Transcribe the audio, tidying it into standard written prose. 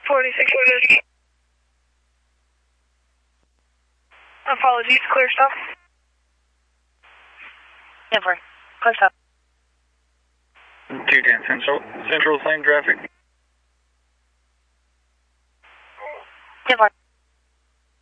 46. Apologies, clear stop. Never. Clear stop. 210 Central same traffic. Never.